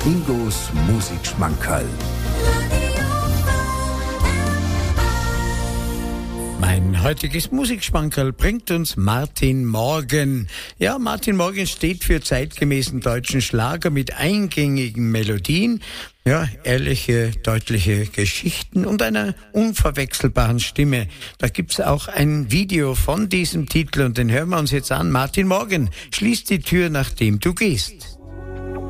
Ingos Musikschmankerl. Mein heutiges Musikschmankerl bringt uns Martin Morgen. Ja, Martin Morgen steht für zeitgemäßen deutschen Schlager mit eingängigen Melodien, ja, ehrliche, deutliche Geschichten und einer unverwechselbaren Stimme. Da gibt's auch ein Video von diesem Titel und den hören wir uns jetzt an. Martin Morgen, schließ die Tür, nachdem du gehst.